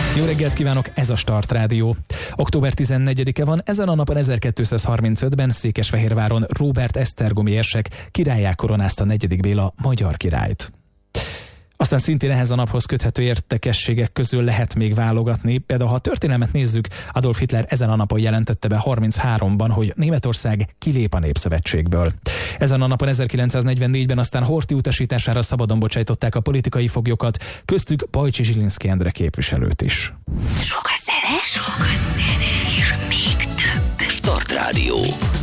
Jó reggelt kívánok, ez a Start Rádió. Október 14-e van, ezen a napon 1235-ben Székesfehérváron Róbert esztergomi érsek királlyá koronázta negyedik Béla magyar királyt. Aztán szintén ehhez a naphoz köthető érdekességek közül lehet még válogatni. Például, ha a történelmet nézzük, Adolf Hitler ezen a napon jelentette be 33-ban, hogy Németország kilép a Népszövetségből. Ezen a napon 1944-ben aztán Horthy utasítására szabadon bocsájtották a politikai foglyokat, köztük Pajcsi Zsilinszky Endre képviselőt is. Sok a zene, és még több. Start Rádió.